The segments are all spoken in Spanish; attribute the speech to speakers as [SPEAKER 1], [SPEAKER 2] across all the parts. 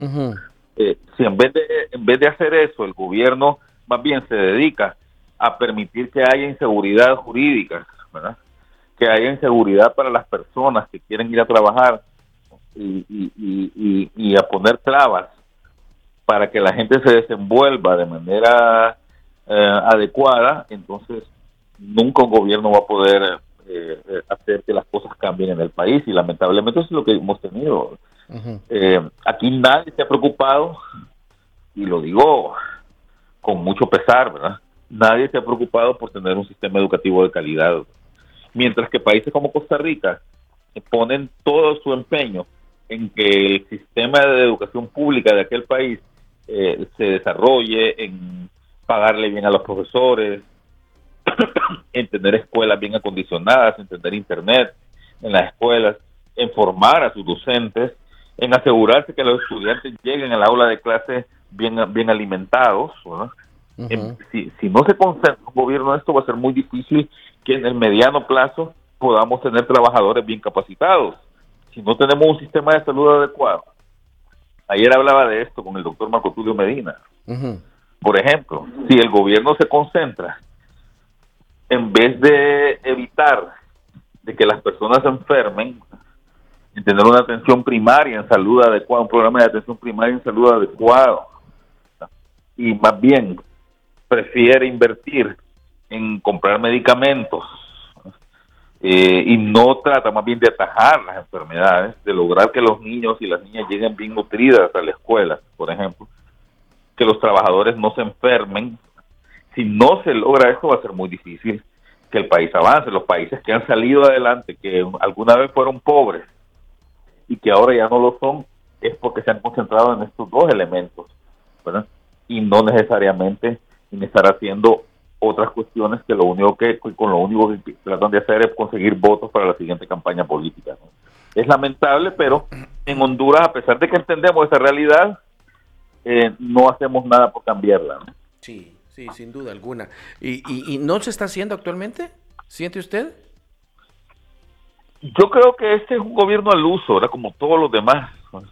[SPEAKER 1] Ujú.
[SPEAKER 2] Si en vez de hacer eso, el gobierno más bien se dedica a permitir que haya inseguridad jurídica, ¿verdad? Que haya inseguridad para las personas que quieren ir a trabajar y a poner trabas para que la gente se desenvuelva de manera adecuada, entonces nunca un gobierno va a poder hacer que las cosas cambien en el país y lamentablemente eso es lo que hemos tenido.
[SPEAKER 1] Ujú.
[SPEAKER 2] Aquí nadie se ha preocupado, y lo digo con mucho pesar, ¿verdad? Nadie se ha preocupado por tener un sistema educativo de calidad, mientras que países como Costa Rica ponen todo su empeño en que el sistema de educación pública de aquel país se desarrolle, en pagarle bien a los profesores, en tener escuelas bien acondicionadas, en tener internet en las escuelas, en formar a sus docentes, en asegurarse que los estudiantes lleguen al aula de clase bien alimentados, ¿verdad?
[SPEAKER 1] Ujú.
[SPEAKER 2] Si no se concentra un gobierno en esto, va a ser muy difícil que en el mediano plazo podamos tener trabajadores bien capacitados. Si no tenemos un sistema de salud adecuado. Ayer hablaba de esto con el doctor Marco Tulio Medina.
[SPEAKER 1] Ujú.
[SPEAKER 2] Por ejemplo, si el gobierno se concentra, en vez de evitar de que las personas se enfermen, en tener una atención primaria en salud adecuada, un programa de atención primaria en salud adecuado, y más bien prefiere invertir en comprar medicamentos y no trata más bien de atajar las enfermedades, de lograr que los niños y las niñas lleguen bien nutridas a la escuela, por ejemplo, que los trabajadores no se enfermen. Si no se logra esto, va a ser muy difícil que el país avance. Los países que han salido adelante, que alguna vez fueron pobres y que ahora ya no lo son, es porque se han concentrado en estos dos elementos, ¿verdad? Y no necesariamente en estar haciendo otras cuestiones que con lo único que tratan de hacer es conseguir votos para la siguiente campaña política, ¿no? Es lamentable, pero en Honduras, a pesar de que entendemos esa realidad, no hacemos nada por cambiarla, ¿no?
[SPEAKER 1] Sí, sí, sin duda alguna. ¿Y no se está haciendo actualmente? ¿Siente usted?
[SPEAKER 2] Yo creo que este es un gobierno al uso, ¿verdad? Como todos los demás, ¿no?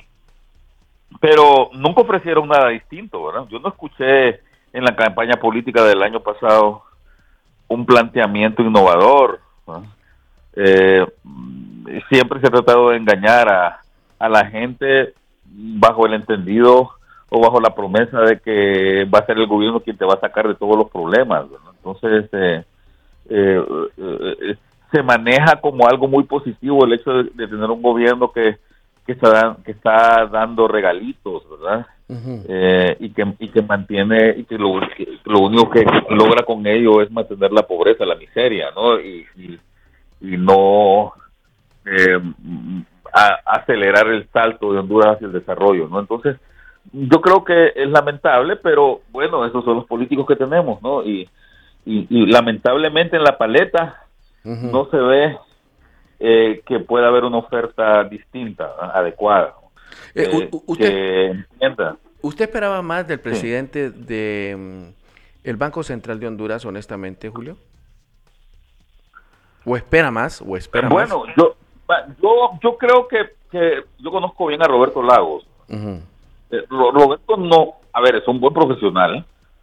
[SPEAKER 2] Pero nunca ofrecieron nada distinto, ¿verdad? Yo no escuché en la campaña política del año pasado un planteamiento innovador, ¿no? Siempre se ha tratado de engañar a la gente bajo el entendido o bajo la promesa de que va a ser el gobierno quien te va a sacar de todos los problemas, ¿verdad? Entonces, eh, eh, se maneja como algo muy positivo el hecho de tener un gobierno que está dando regalitos, ¿verdad?
[SPEAKER 1] Ujú.
[SPEAKER 2] Y que mantiene, y que lo único que logra con ello es mantener la pobreza, la miseria, ¿no? Y no eh, acelerar el salto de Honduras hacia el desarrollo, ¿no? Entonces, yo creo que es lamentable, pero bueno, esos son los políticos que tenemos, ¿no? Y lamentablemente en la paleta
[SPEAKER 1] Ujú.
[SPEAKER 2] no se ve que pueda haber una oferta distinta, adecuada, ¿no?
[SPEAKER 1] Eh, u- u- usted,
[SPEAKER 2] Que entienda.
[SPEAKER 1] ¿Usted esperaba más del
[SPEAKER 2] Sí.
[SPEAKER 1] presidente de el Banco Central de Honduras, honestamente, Julio? ¿O espera más? ¿O espera más?
[SPEAKER 2] Bueno, yo creo que yo conozco bien a Roberto Lagos.
[SPEAKER 1] Ujú.
[SPEAKER 2] Roberto no, a ver, es un buen profesional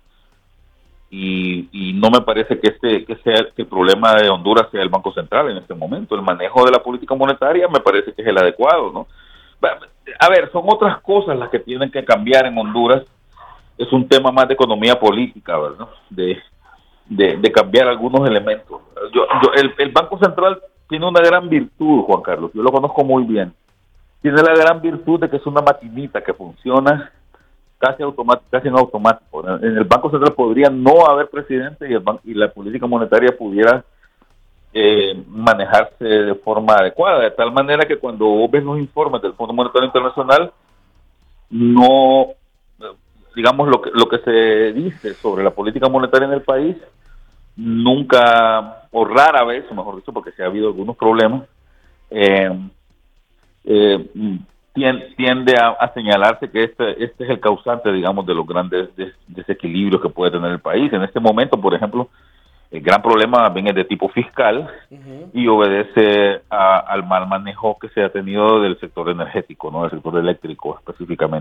[SPEAKER 2] y no me parece que el problema de Honduras sea el Banco Central en este momento. El manejo de la política monetaria me parece que es el adecuado, ¿no? A ver, son otras cosas las que tienen que cambiar en Honduras. Es un tema más de economía política, ¿verdad? De cambiar algunos elementos. El Banco Central tiene una gran virtud, Juan Carlos, yo lo conozco muy bien. Tiene la gran virtud de que es una maquinita que funciona casi en automático. En el Banco Central podría no haber presidente y la política monetaria pudiera manejarse de forma adecuada, de tal manera que cuando vos ves los informes del Fondo Monetario Internacional, no, digamos, lo que se dice sobre la política monetaria en el país, nunca, o rara vez, o mejor dicho, porque sí ha habido algunos problemas, eh, eh, tiende a señalarse que este es el causante, digamos, de los grandes desequilibrios que puede tener el país. En este momento, por ejemplo, el gran problema bien es de tipo fiscal
[SPEAKER 1] Ujú.
[SPEAKER 2] y obedece al mal manejo que se ha tenido del sector energético, ¿no? Del sector eléctrico específicamente.